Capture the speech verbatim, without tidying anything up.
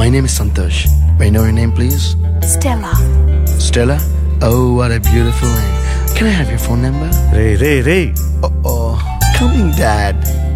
My name is Santosh. May I know your name, please? Stella. Stella? Oh, what a beautiful name. Can I have your phone number? Ray, Ray, Ray. Uh-oh. Coming, Dad.